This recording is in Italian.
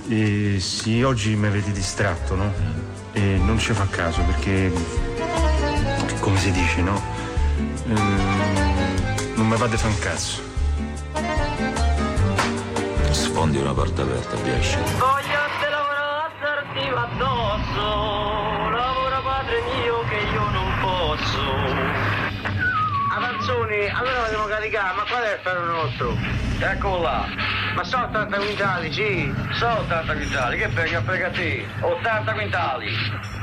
Sì, oggi mi avete distratto, no? E non ci fa caso perché, come si dice, no? Non mi fate fa un cazzo. Sfondi una porta aperta, Biasci. Voglio te lavorare addosso, lavora padre mio che io non posso. Avanzoni, allora dobbiamo caricare, ma qual è il ferro nostro? Eccolo là. Ma sono 80 quintali, sì. Sono 80 quintali, che frega te? 80 quintali.